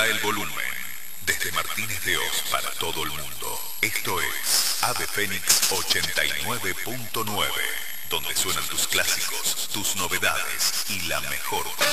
Subirá el volumen. Desde Martínez de Oz para todo el mundo. Esto es Ave Fénix 89.9, donde suenan tus clásicos, tus novedades y la mejor